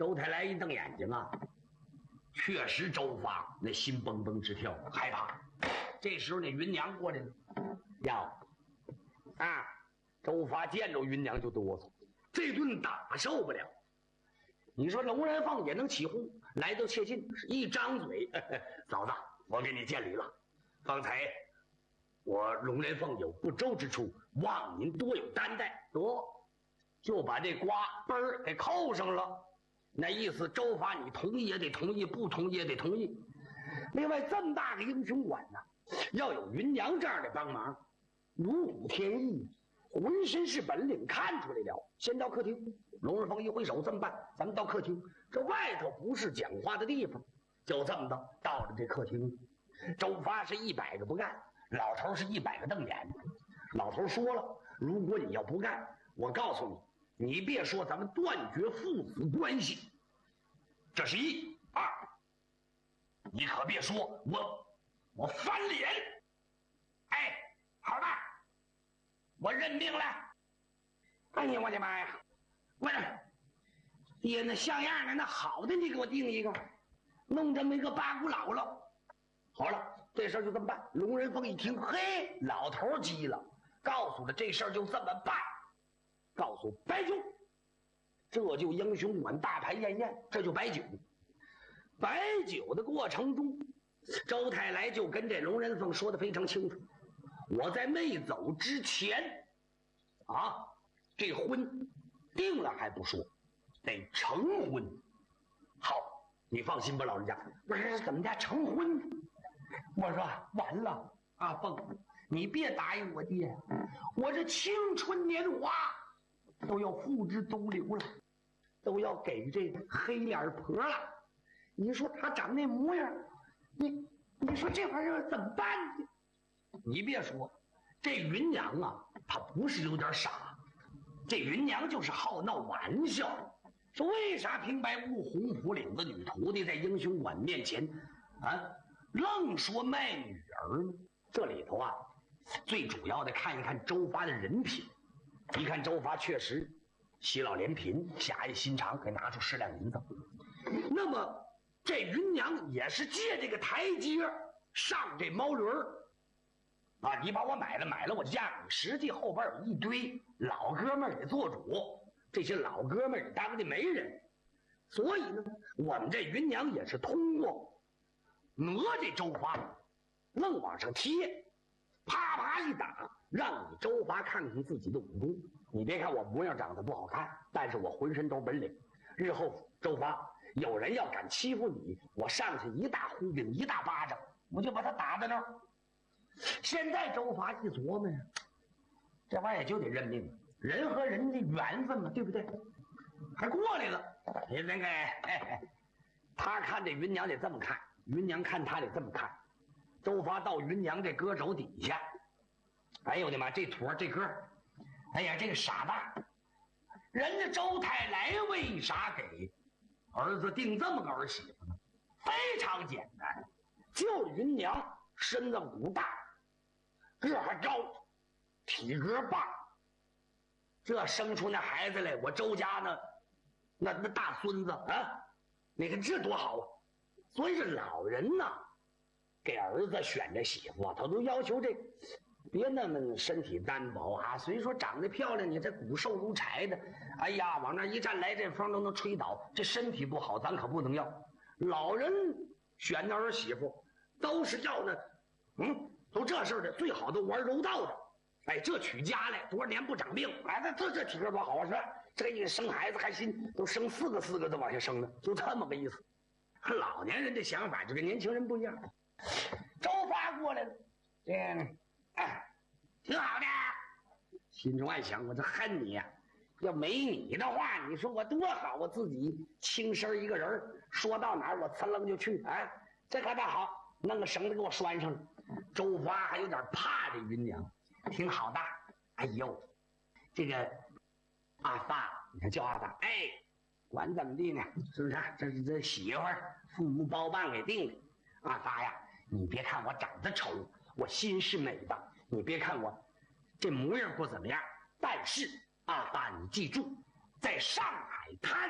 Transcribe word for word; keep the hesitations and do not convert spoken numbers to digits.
周太来一瞪眼睛啊，确实周发那心蹦蹦直跳，害怕。这时候那芸娘过来了，要啊，周发见着芸娘就哆嗦，这顿打受不了。你说龙人凤也能起哄，来到切近，一张嘴，呵呵，嫂子，我给你见礼了。方才我龙人凤有不周之处，望您多有担待。得，就把这瓜嘣儿给扣上了。那意思，周发你同意也得同意，不同意也得同意。另外，这么大个英雄馆呢，要有芸娘这样的帮忙，如虎添翼，浑身是本领，看出来了。先到客厅，龙人凤一挥手，这么办？咱们到客厅，这外头不是讲话的地方。就这么的，到了这客厅，周发是一百个不干，老头是一百个瞪眼。老头说了，如果你要不干，我告诉你，你别说咱们断绝父子关系，这是一；二，你可别说我我翻脸。哎，好的，我认命了。哎呀，我的妈呀！我爹，那像样的那好的，你给我定一个，弄这么一个八股姥姥。好了，这事儿就这么办。龙人凤一听，嘿，老头急了，告诉他这事儿就这么办。告诉白酒，这就英雄馆大排宴宴，这就摆酒。摆酒的过程中，周太来就跟这龙人凤说的非常清楚，我在没走之前啊，这婚定了还不说，得成婚。好，你放心吧，老人家。不是怎么的成婚？我说完了啊，凤，你别答应我爹，我这青春年华都要付之东流了，都要给这黑脸婆了。你说他长那模样，你你说这玩意儿怎么办呢？你别说，这芸娘啊，她不是有点傻，这芸娘就是好闹玩笑。说为啥平白无故红虎岭的女徒弟在英雄馆面前啊，愣说卖女儿呢？这里头啊，最主要的看一看周发的人品。一看周发确实喜老怜贫，侠义心肠，给拿出十两银子。那么这芸娘也是借这个台阶上这毛驴儿啊，你把我买了买了我就嫁你，实际后边有一堆老哥们儿给做主，这些老哥们儿当的媒人。所以呢，我们这芸娘也是通过哪这周发愣往上贴，啪啪一打，让你周发看看自己的武功。你别看我模样长得不好看，但是我浑身都是本领。日后周发有人要敢欺负你，我上去一大呼饼一大巴掌，我就把他打在那儿。现在周发一琢磨呀，这玩意儿就得认命，人和人的缘分嘛，对不对？还过来了，那个哎，他看这芸娘得这么看，芸娘看他得这么看。周发到芸娘这胳肘底下，哎呦我的妈，这坨这个，哎呀，这个傻蛋，人家周太来为啥给儿子定这么个儿媳妇呢？非常简单，就是芸娘身子骨大，个还高，体格棒，这生出那孩子来，我周家呢，那那大孙子啊，你看这多好啊！所以这老人呐，给儿子选这媳妇啊，他都要求这别那么身体单薄啊，虽说长得漂亮，你这骨瘦如柴的，哎呀，往那一站来这风都能吹倒，这身体不好，咱可不能要。老人选的儿媳妇都是要那，嗯，都这事儿的，最好都玩柔道的。哎，这娶家来多少年不长病，哎，这这这体格多好啊！是吧？这一生孩子还新，都生四个四个都往下生呢，就这么个意思。老年人的想法就跟年轻人不一样。周发过来了，这哎，挺好的。心中暗想，我这恨你呀、啊！要没你的话，你说我多好，我自己轻身一个人，说到哪儿我噌楞就去。哎，这可倒好，弄个绳子给我拴上了。周发还有点怕这芸娘，挺好的。哎呦，这个阿发，你看叫阿发，哎，管怎么地呢？是不是？这是这媳妇儿，父母包办给定的。阿发呀，你别看我长得丑，我心是美的。你别看我这模样不怎么样，但是阿发，你记住，在上海滩